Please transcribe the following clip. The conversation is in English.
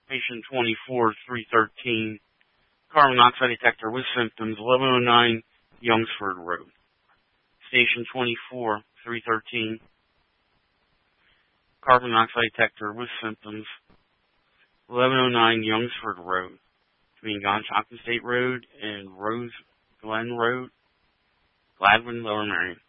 Patient 24-313, carbon monoxide detector with symptoms, 1109 Youngsford Road. Station 24-313, carbon monoxide detector with symptoms, 1109 Youngsford Road, between Conshohocken State Road and Rose Glen Road, Gladwin, Lower Merion.